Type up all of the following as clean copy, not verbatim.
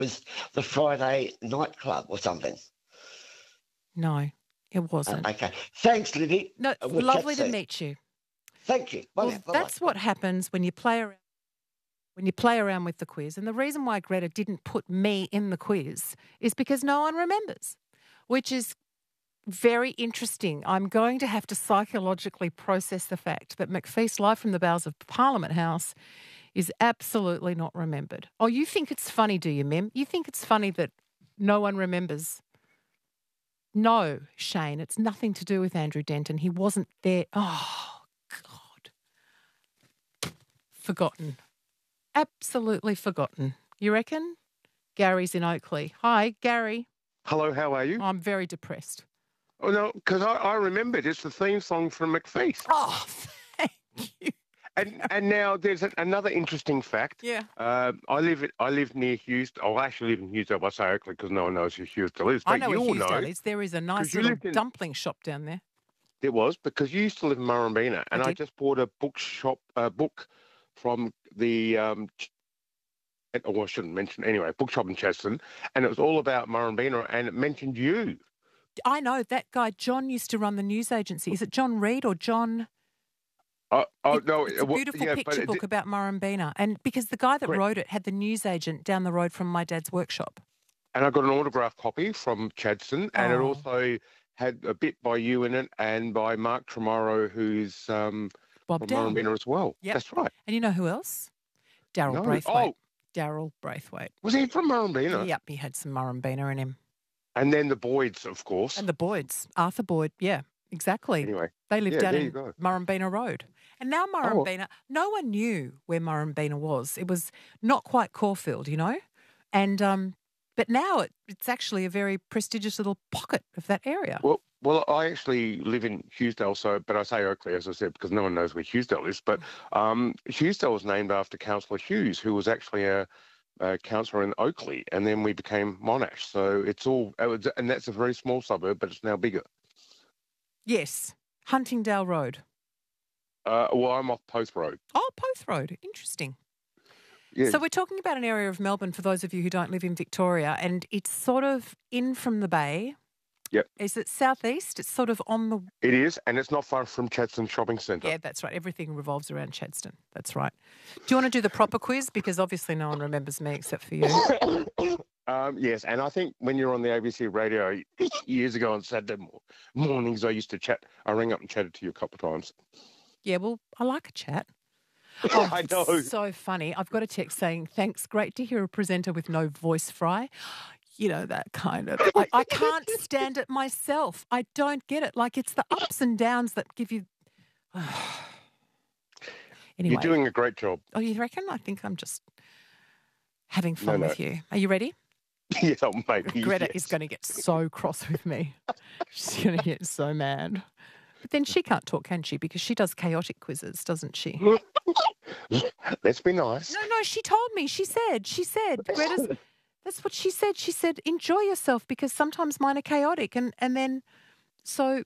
was the Friday nightclub or something. No, it wasn't. Okay. Thanks, Libby. No, We'll lovely chat to soon. meet you. Thank you. Bye. Well, that's what happens when you play around. When you play around with the quiz. And the reason why Greta didn't put me in the quiz is because no one remembers, which is very interesting. I'm going to have to psychologically process the fact that McFeast Live from the Bowels of Parliament House is absolutely not remembered. Oh, you think it's funny, do you, Mem? You think it's funny that no one remembers? No, Shane, it's nothing to do with Andrew Denton. He wasn't there. Oh, God. Forgotten. Absolutely forgotten. You reckon? Gary's in Oakley. Hi, Gary. Hello, how are you? I'm very depressed. Oh, no, because I remembered it's the theme song from McFeast. Oh, thank you. And now there's another interesting fact. Yeah. I live near Hughesdale. I actually live in Hughesdale. I say Oakley because no one knows who Hughesdale is. But I know you where all Hughesdale know, is. There is a nice little dumpling shop down there. It was because you used to live in Murrumbina, and I just bought a book from the I shouldn't mention anyway, bookshop in Chadstone, and it was all about Murrumbina, and it mentioned you. I know that guy. John used to run the news agency. Is it John Reed or John? No, it's a beautiful picture book about Murrumbina, and because the guy that wrote it had the news agent down the road from my dad's workshop. And I got an autographed copy from Chadstone, and it also had a bit by you in it, and by Mark Tremoro, who's from Murrumbina as well. Yep. That's right. And you know who else? Daryl Braithwaite. Daryl Braithwaite. Was he from Murrumbina? Yep, he had some Murrumbina in him. And then the Boyds, of course. And the Boyds. Arthur Boyd, yeah, exactly. Anyway. They lived down in Murrumbina Road. And now Murrumbina, no one knew where Murrumbina was. It was not quite Caulfield, you know? And but now it's actually a very prestigious little pocket of that area. Well, I actually live in Hughesdale, but I say Oakley, as I said, because no one knows where Hughesdale is. But Hughesdale was named after Councillor Hughes, who was actually a councillor in Oakley, and then we became Monash. So and that's a very small suburb, but it's now bigger. Yes, Huntingdale Road. Well, I'm off Poth Road. Oh, Poth Road. Interesting. Yeah. So we're talking about an area of Melbourne, for those of you who don't live in Victoria, and it's sort of in from the bay. Yep. Is it southeast? It's sort of on the... It is, and it's not far from Chadstone Shopping Centre. Yeah, that's right. Everything revolves around Chadstone. That's right. Do you want to do the proper quiz? Because obviously no one remembers me except for you. Yes, and I think when you were on the ABC radio years ago on Saturday mornings, I rang up and chatted to you a couple of times. Yeah, well, I like a chat. Oh, I know. So funny. I've got a text saying, thanks, great to hear a presenter with no voice fry. You know, that kind of... I can't stand it myself. I don't get it. Like, it's the ups and downs that give you... Anyway. You're doing a great job. Oh, you reckon? I think I'm just having fun with you. Are you ready? Yeah, maybe. Greta is going to get so cross with me. She's going to get so mad. But then she can't talk, can she? Because she does chaotic quizzes, doesn't she? Let's be nice. No, she told me. She said, Greta's... That's what she said. She said, enjoy yourself because sometimes mine are chaotic. And then, so,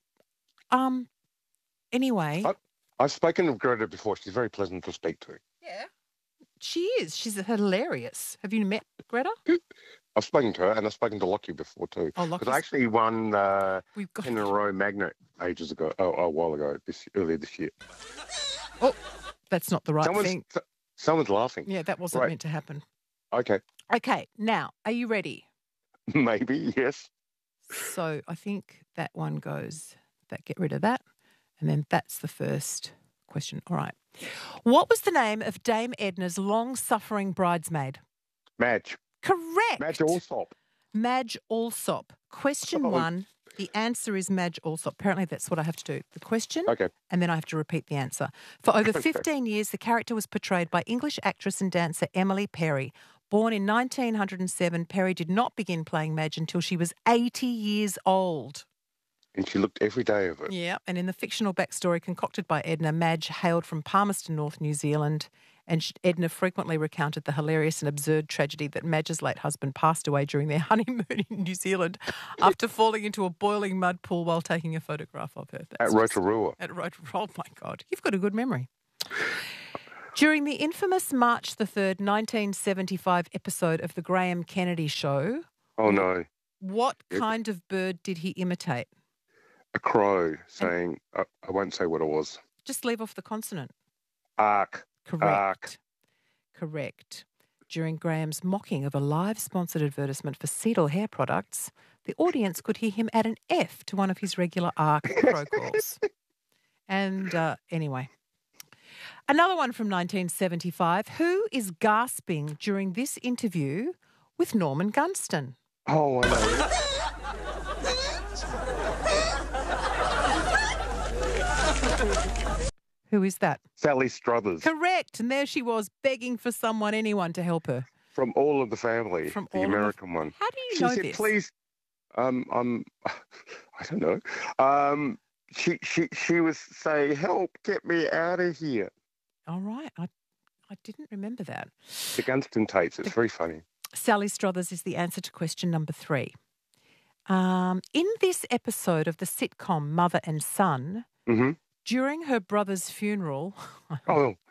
anyway. I've spoken to Greta before. She's very pleasant to speak to. Yeah. She is. She's hilarious. Have you met Greta? I've spoken to her and I've spoken to Lockie before too. Oh, Lockie. Because I actually won 10 in a row magnet ages ago, a while ago, earlier this year. Oh, that's not the right thing. Someone's laughing. Yeah, that wasn't meant to happen. Okay, now, are you ready? Maybe, yes. So I think that one goes, get rid of that, and then that's the first question. All right. What was the name of Dame Edna's long-suffering bridesmaid? Madge. Correct. Madge Allsop. Madge Allsop. Question 1, the answer is Madge Allsop. Apparently that's what I have to do. The question, and then I have to repeat the answer. For over 15 years, the character was portrayed by English actress and dancer Emily Perry. Born in 1907, Perry did not begin playing Madge until she was 80 years old. And she looked every day of it. Yeah, and in the fictional backstory concocted by Edna, Madge hailed from Palmerston North, New Zealand, and Edna frequently recounted the hilarious and absurd tragedy that Madge's late husband passed away during their honeymoon in New Zealand after falling into a boiling mud pool while taking a photograph of her. At Rotorua. At Rotorua. Oh, my God. You've got a good memory. During the infamous March the 3rd, 1975 episode of The Graham Kennedy Show, Oh, no. what kind of bird did he imitate? A crow saying, I won't say what it was. Just leave off the consonant. Ark. Correct. Correct. During Graham's mocking of a live sponsored advertisement for Seidel hair products, the audience could hear him add an F to one of his regular Ark crow calls. And anyway, another one from 1975. Who is gasping during this interview with Norman Gunston? Oh, I know. Who is that? Sally Struthers. Correct. And there she was begging for anyone to help her. From All of the Family, From the All of the- American one. How do you She know said, this? please, I don't know. She was saying, help, get me out of here. All right. I didn't remember that. The Gunston tapes, it's very funny. Sally Struthers is the answer to question number 3. In this episode of the sitcom Mother and Son, Mm-hmm. during her brother's funeral, Oh,